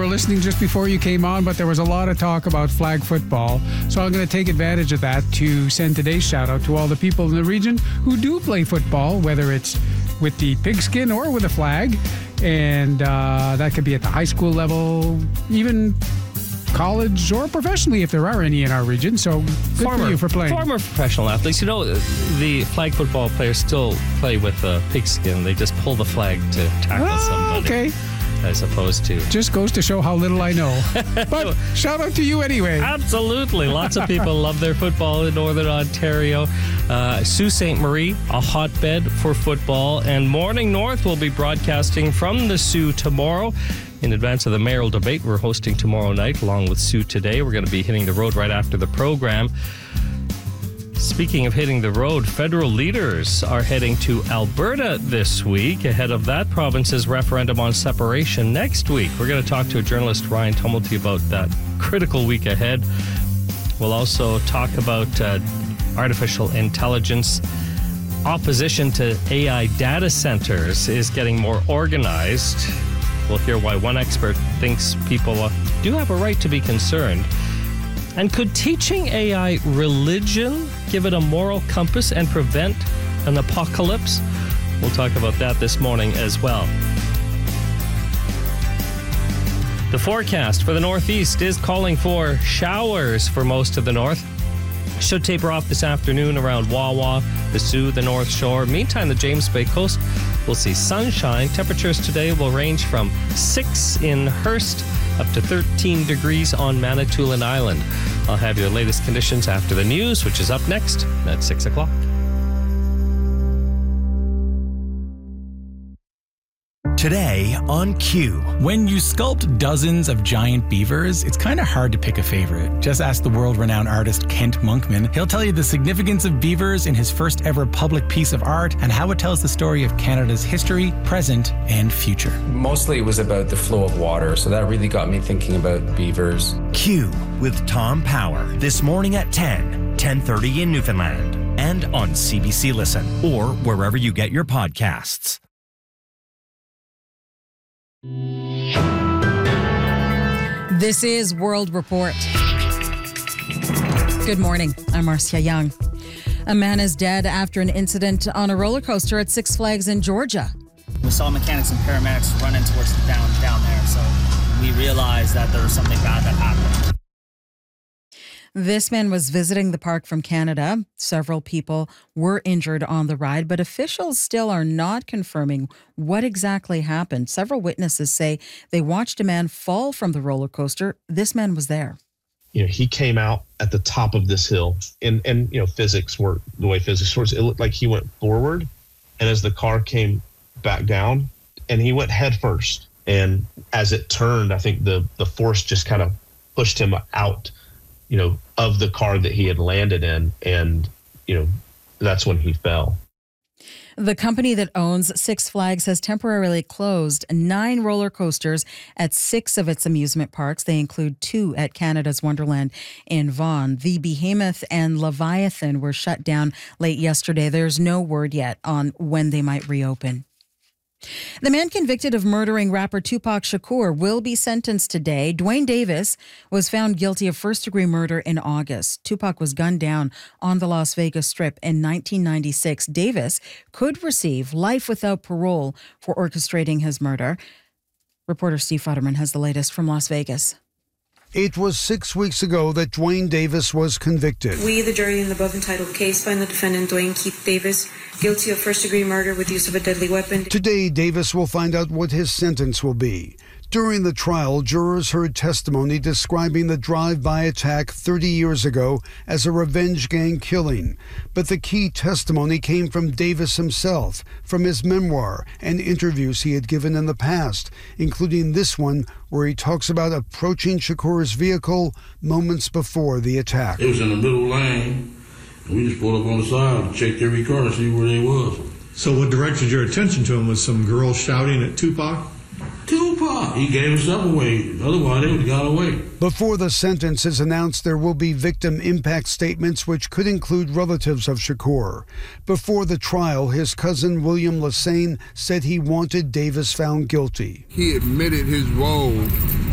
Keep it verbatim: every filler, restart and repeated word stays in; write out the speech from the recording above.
listening just before you came on, but there was a lot of talk about flag football. So I'm going to take advantage of that to send today's shout out to all the people in the region who do play football, whether it's with the pigskin or with a flag. And uh, that could be at the high school level, even college or professionally if there are any in our region. So good former, for you for playing. Former professional athletes. You know, the flag football players still play with a pigskin. They just pull the flag to tackle oh, somebody. Okay. As opposed to... Just goes to show how little I know. But shout out to you anyway. Absolutely. Lots of people love their football in Northern Ontario. Uh, Sault Ste. Marie, a hotbed for football. And Morning North will be broadcasting from the Sault tomorrow. In advance of the mayoral debate we're hosting tomorrow night, along with Sault today. We're going to be hitting the road right after the program. Speaking of hitting the road, federal leaders are heading to Alberta this week ahead of that province's referendum on separation next week. We're going to talk to a journalist, Ryan Tumulty, about that critical week ahead. We'll also talk about uh, artificial intelligence. Opposition to A I data centers is getting more organized. We'll hear why one expert thinks people uh, do have a right to be concerned. And could teaching A I religion give it a moral compass and prevent an apocalypse? We'll talk about that this morning as well. The forecast for the Northeast is calling for showers for most of the north. Should taper off this afternoon around Wawa, the Sault, the North Shore. Meantime, the James Bay coast will see sunshine. Temperatures today will range from six in Hearst up to thirteen degrees on Manitoulin Island. I'll have your latest conditions after the news, which is up next at six o'clock. Today on Q. When you sculpt dozens of giant beavers, it's kind of hard to pick a favorite. Just ask the world-renowned artist Kent Monkman. He'll tell you the significance of beavers in his first ever public piece of art and how it tells the story of Canada's history, present, and future. Mostly it was about the flow of water, so that really got me thinking about beavers. Q with Tom Power this morning at ten, ten thirty in Newfoundland, and on C B C Listen or wherever you get your podcasts. This is World Report. Good morning. I'm Marcia Young. A man is dead after an incident on a roller coaster at Six Flags in Georgia. We saw mechanics and paramedics running towards the down down there, so we realized that there was something bad that happened. This man was visiting the park from Canada. Several people were injured on the ride, but officials still are not confirming what exactly happened. Several witnesses say they watched a man fall from the roller coaster. This man was there. You know, he came out at the top of this hill, and, and you know, physics work the way physics works. It looked like he went forward, and as the car came back down, and he went head first. And as it turned, I think the, the force just kind of pushed him out, you know, of the car that he had landed in. And, you know, that's when he fell. The company that owns Six Flags has temporarily closed nine roller coasters at six of its amusement parks. They include two at Canada's Wonderland in Vaughan. The Behemoth and Leviathan were shut down late yesterday. There's no word yet on when they might reopen. The man convicted of murdering rapper Tupac Shakur will be sentenced today. Dwayne Davis was found guilty of first-degree murder in August. Tupac was gunned down on the Las Vegas Strip in nineteen ninety-six. Davis could receive life without parole for orchestrating his murder. Reporter Steve Futterman has the latest from Las Vegas. It was six weeks ago that Dwayne Davis was convicted. We, the jury in the above entitled case, find the defendant, Dwayne Keith Davis, guilty of first-degree murder with use of a deadly weapon. Today, Davis will find out what his sentence will be. During the trial, jurors heard testimony describing the drive-by attack thirty years ago as a revenge gang killing. But the key testimony came from Davis himself, from his memoir and interviews he had given in the past, including this one where he talks about approaching Shakur's vehicle moments before the attack. It was in the middle lane, and we just pulled up on the side and checked every car to see where they was. So what directed your attention to him was some girl shouting at Tupac? Tupac! He gave himself away. Otherwise, they would have got away. Before the sentence is announced, there will be victim impact statements which could include relatives of Shakur. Before the trial, his cousin William Lassane said he wanted Davis found guilty. He admitted his role